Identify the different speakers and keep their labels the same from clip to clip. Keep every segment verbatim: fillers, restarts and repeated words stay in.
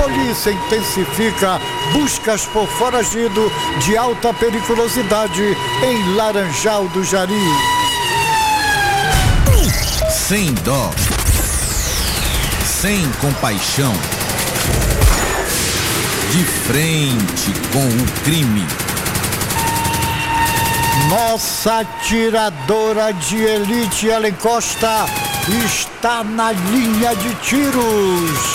Speaker 1: Polícia intensifica buscas por foragido de alta periculosidade em Laranjal do Jari.
Speaker 2: Sem dó, sem compaixão, de frente com o crime.
Speaker 1: Nossa atiradora de elite, Ellen Costa, está na linha de tiros.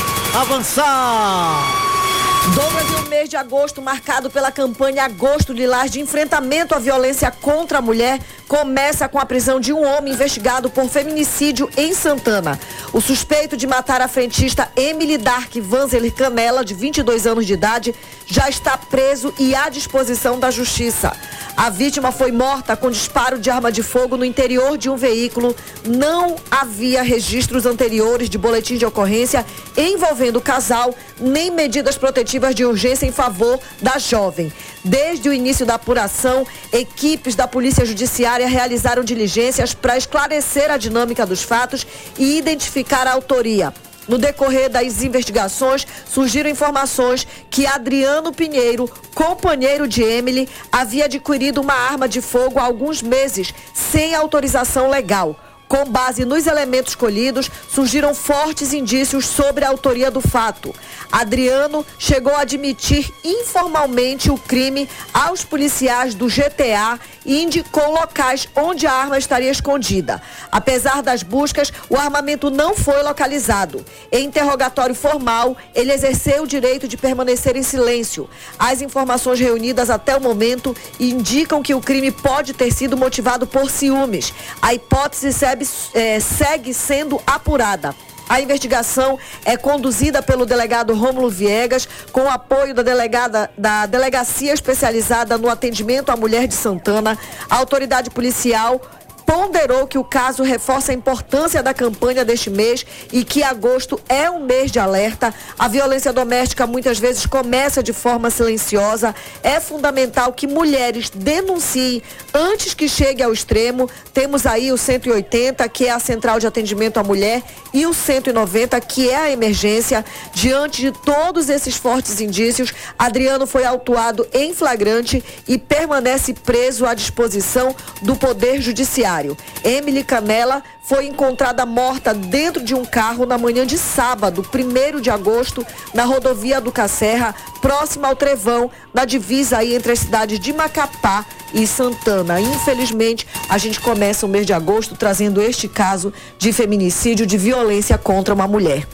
Speaker 1: Avançar!
Speaker 3: Douglas, e o mês de agosto, marcado pela campanha Agosto Lilás de enfrentamento à violência contra a mulher, começa com a prisão de um homem investigado por feminicídio em Santana. O suspeito de matar a frentista Emily Dark Vanzeler Canela, de vinte e dois anos de idade, já está preso e à disposição da justiça. A vítima foi morta com disparo de arma de fogo no interior de um veículo. Não havia registros anteriores de boletim de ocorrência envolvendo o casal, nem medidas protetivas de urgência em favor da jovem. Desde o início da apuração, equipes da Polícia Judiciária realizaram diligências para esclarecer a dinâmica dos fatos e identificar a autoria. No decorrer das investigações, surgiram informações que Adriano Pinheiro, companheiro de Emily, havia adquirido uma arma de fogo há alguns meses, sem autorização legal. Com base nos elementos colhidos, surgiram fortes indícios sobre a autoria do fato. Adriano chegou a admitir informalmente o crime aos policiais do G T A e indicou locais onde a arma estaria escondida. Apesar das buscas, o armamento não foi localizado. Em interrogatório formal, ele exerceu o direito de permanecer em silêncio. As informações reunidas até o momento indicam que o crime pode ter sido motivado por ciúmes. A hipótese segue É, segue sendo apurada. A investigação é conduzida pelo delegado Rômulo Viegas, com o apoio da delegada da Delegacia Especializada no Atendimento à Mulher de Santana. A autoridade policial ponderou que o caso reforça a importância da campanha deste mês e que agosto é um mês de alerta. A violência doméstica muitas vezes começa de forma silenciosa. É fundamental que mulheres denunciem antes que chegue ao extremo. Temos aí o cento e oitenta, que é a Central de Atendimento à Mulher, e o cento e noventa, que é a emergência. Diante de todos esses fortes indícios, Adriano foi autuado em flagrante e permanece preso à disposição do Poder Judiciário. Emily Canela foi encontrada morta dentro de um carro na manhã de sábado, primeiro de agosto, na rodovia do Cacerra, próxima ao Trevão, na divisa aí entre as cidades de Macapá e Santana. Infelizmente, a gente começa o mês de agosto trazendo este caso de feminicídio, de violência contra uma mulher.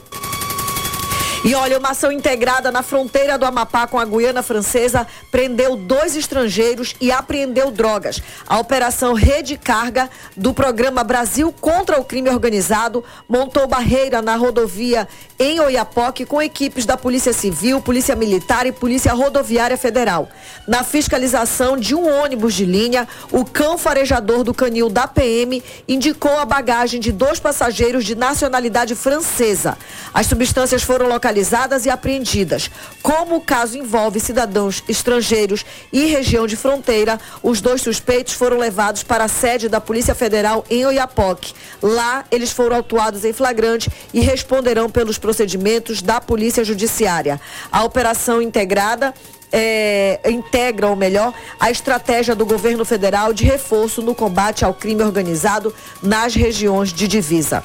Speaker 3: E olha, uma ação integrada na fronteira do Amapá com a Guiana Francesa prendeu dois estrangeiros e apreendeu drogas. A operação Rede Carga do programa Brasil contra o Crime Organizado montou barreira na rodovia em Oiapoque com equipes da Polícia Civil, Polícia Militar e Polícia Rodoviária Federal. Na fiscalização de um ônibus de linha, o cão farejador do canil da P M indicou a bagagem de dois passageiros de nacionalidade francesa. As substâncias foram localizadas e apreendidas. Como o caso envolve cidadãos estrangeiros e região de fronteira, os dois suspeitos foram levados para a sede da Polícia Federal em Oiapoque. Lá, eles foram autuados em flagrante e responderão pelos procedimentos da Polícia Judiciária. A operação integrada É, integra, ou melhor, a estratégia do governo federal de reforço no combate ao crime organizado nas regiões de divisa.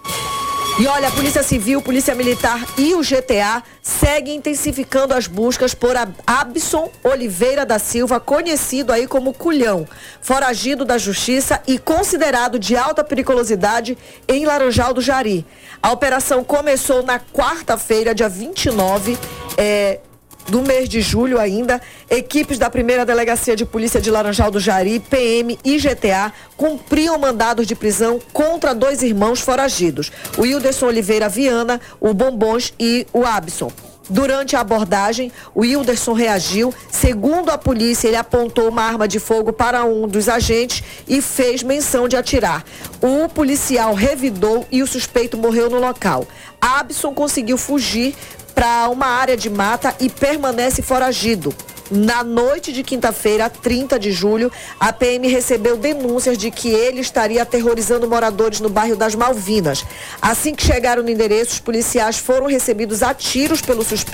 Speaker 3: E olha, a Polícia Civil, Polícia Militar e o G T A seguem intensificando as buscas por Abson Oliveira da Silva, conhecido aí como Culhão, foragido da Justiça e considerado de alta periculosidade em Laranjal do Jari. A operação começou na quarta-feira, dia vinte e nove, é... do mês de julho ainda. Equipes da primeira Delegacia de Polícia de Laranjal do Jari, P M e G T A cumpriam mandados de prisão contra dois irmãos foragidos, o Wilderson Oliveira Viana, o Bombons e o Abson. Durante a abordagem, o Wilderson reagiu. Segundo a polícia, ele apontou uma arma de fogo para um dos agentes e fez menção de atirar. O policial revidou e o suspeito morreu no local. Abson conseguiu fugir para uma área de mata e permanece foragido. Na noite de quinta-feira, trinta de julho, a P M recebeu denúncias de que ele estaria aterrorizando moradores no bairro das Malvinas. Assim que chegaram no endereço, os policiais foram recebidos a tiros pelo suspeito